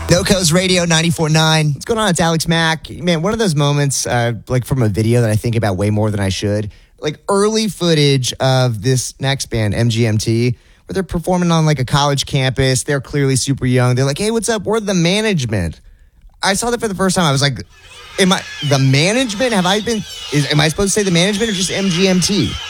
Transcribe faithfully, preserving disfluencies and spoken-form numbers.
No Coast Radio ninety-four point nine. What's going on? It's Alex Mack. Man, one of those moments, uh, like from a video that I think about way more than I should. Like early footage of this next band, M G M T, where they're performing on like a college campus. They're clearly super young. They're like, hey, what's up? We're the management. I saw that for the first time. I was like, am I the management? Have I been, is, am I supposed to say the management or just M G M T?